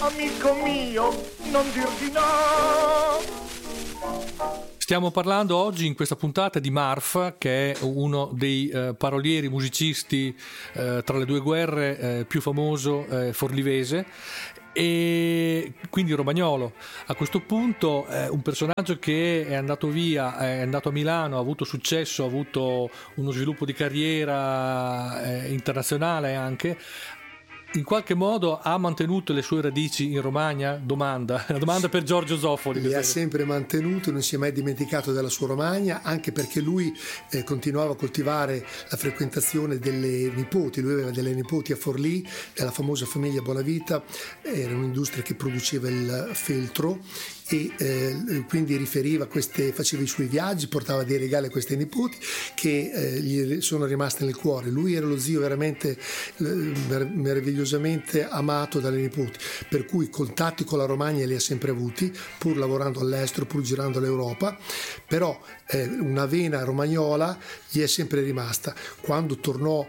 amico mio, non dir di no. Stiamo parlando oggi in questa puntata di Marf, che è uno dei parolieri musicisti tra le due guerre più famoso forlivese, e quindi romagnolo. A questo punto un personaggio che è andato via, è andato a Milano, ha avuto successo, ha avuto uno sviluppo di carriera internazionale anche. In qualche modo ha mantenuto le sue radici in Romagna? Una domanda per Giorgio Zoffoli. Le ha sempre mantenute, non si è mai dimenticato della sua Romagna, anche perché lui continuava a coltivare la frequentazione delle nipoti. Lui aveva delle nipoti a Forlì, della famosa famiglia Bonavita, era un'industria che produceva il feltro, e quindi riferiva faceva i suoi viaggi, portava dei regali a queste nipoti che gli sono rimaste nel cuore. Lui era lo zio veramente meravigliosamente amato dalle nipoti, per cui contatti con la Romagna li ha sempre avuti, pur lavorando all'estero, pur girando l'Europa, però una vena romagnola gli è sempre rimasta. Quando tornò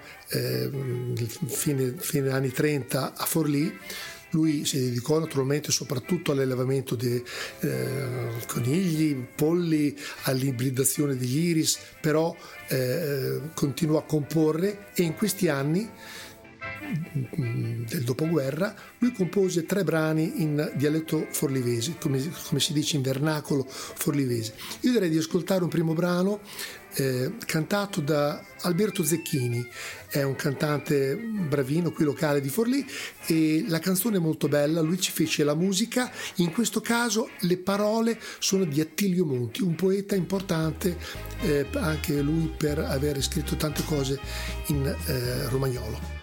fine anni 30 a Forlì, lui si dedicò naturalmente soprattutto all'allevamento di conigli, polli, all'ibridazione degli iris, però continuò a comporre, e in questi anni del dopoguerra lui compose 3 brani in dialetto forlivese, come si dice in vernacolo forlivese. Io direi di ascoltare un primo brano cantato da Alberto Zecchini, è un cantante bravino qui locale di Forlì, e la canzone è molto bella. Lui ci fece la musica, in questo caso le parole sono di Attilio Monti, un poeta importante, anche lui per aver scritto tante cose in romagnolo.